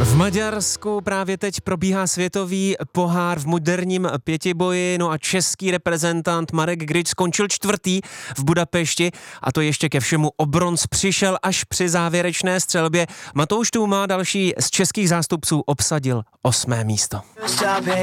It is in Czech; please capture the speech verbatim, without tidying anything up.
V Maďarsku právě teď probíhá světový pohár v moderním pětiboji, no a český reprezentant Marek Grič skončil čtvrtý v Budapešti a to ještě ke všemu o bronz přišel až při závěrečné střelbě. Matouš Tůma, další z českých zástupců, obsadil osmé místo.